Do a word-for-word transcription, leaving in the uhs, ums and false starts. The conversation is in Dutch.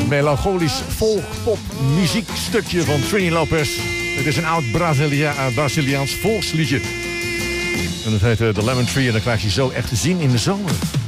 melancholisch folk-pop muziekstukje van Trini Lopez. Het is een oud Brazilia, Braziliaans volksliedje. En het heet uh, The Lemon Tree en dan krijg je zo echt te zien in de zomer.